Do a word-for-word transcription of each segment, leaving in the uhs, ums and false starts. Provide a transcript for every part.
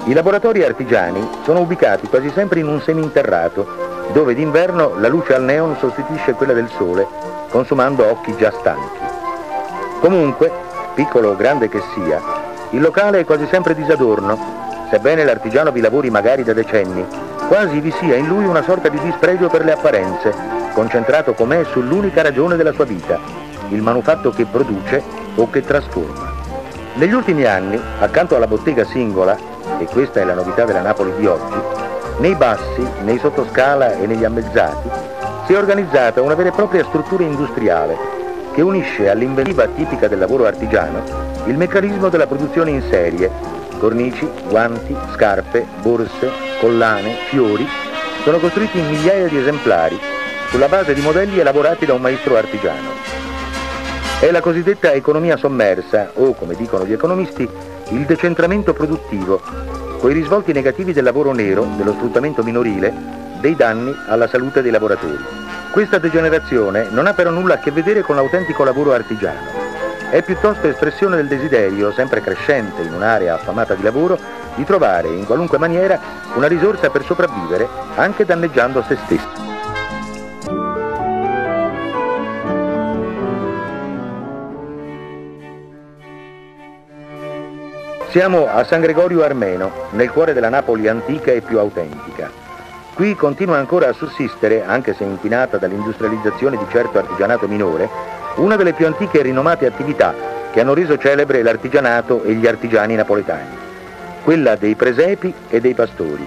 I laboratori artigiani sono ubicati quasi sempre in un seminterrato, dove d'inverno la luce al neon sostituisce quella del sole, consumando occhi già stanchi. Comunque, piccolo o grande che sia, il locale è quasi sempre disadorno, sebbene l'artigiano vi lavori magari da decenni, quasi vi sia in lui una sorta di dispregio per le apparenze, concentrato com'è sull'unica ragione della sua vita, il manufatto che produce o che trasforma. Negli ultimi anni, accanto alla bottega singola, e questa è la novità della Napoli di oggi, nei bassi, nei sottoscala e negli ammezzati si è organizzata una vera e propria struttura industriale che unisce all'inventiva tipica del lavoro artigiano il meccanismo della produzione in serie. Cornici, guanti, scarpe, borse, collane, fiori sono costruiti in migliaia di esemplari sulla base di modelli elaborati da un maestro artigiano. È la cosiddetta economia sommersa o, come dicono gli economisti, il decentramento produttivo, coi risvolti negativi del lavoro nero, dello sfruttamento minorile, dei danni alla salute dei lavoratori. Questa degenerazione non ha però nulla a che vedere con l'autentico lavoro artigiano. È piuttosto espressione del desiderio, sempre crescente in un'area affamata di lavoro, di trovare in qualunque maniera una risorsa per sopravvivere, anche danneggiando se stessi. Siamo a San Gregorio Armeno, nel cuore della Napoli antica e più autentica. Qui continua ancora a sussistere, anche se inquinata dall'industrializzazione di certo artigianato minore, una delle più antiche e rinomate attività che hanno reso celebre l'artigianato e gli artigiani napoletani, quella dei presepi e dei pastori.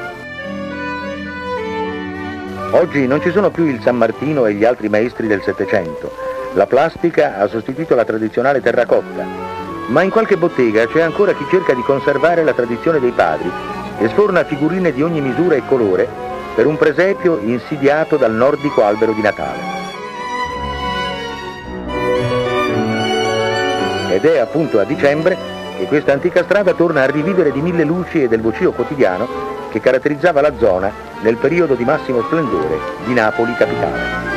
Oggi non ci sono più il San Martino e gli altri maestri del Settecento. La plastica ha sostituito la tradizionale terracotta, ma in qualche bottega c'è ancora chi cerca di conservare la tradizione dei padri e sforna figurine di ogni misura e colore per un presepio insidiato dal nordico albero di Natale. Ed è appunto a dicembre che questa antica strada torna a rivivere di mille luci e del vocio quotidiano che caratterizzava la zona nel periodo di massimo splendore di Napoli capitale.